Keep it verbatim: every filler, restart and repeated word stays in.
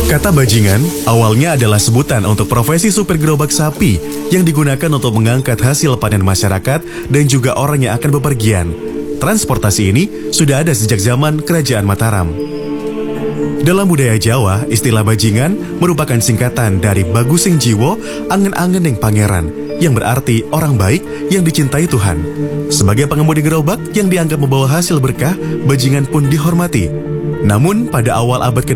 Kata bajingan awalnya adalah sebutan untuk profesi supir gerobak sapi yang digunakan untuk mengangkat hasil panen masyarakat dan juga orang yang akan bepergian. Transportasi ini sudah ada sejak zaman Kerajaan Mataram. Dalam budaya Jawa, istilah bajingan merupakan singkatan dari Bagusing Jiwo Angen-angening Pangeran, yang berarti orang baik yang dicintai Tuhan. Sebagai pengemudi gerobak yang dianggap membawa hasil berkah, bajingan pun dihormati. Namun pada awal abad ke